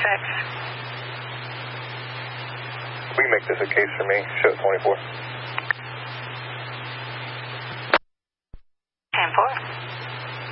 We can make this a case for me. Show 24. 10-4.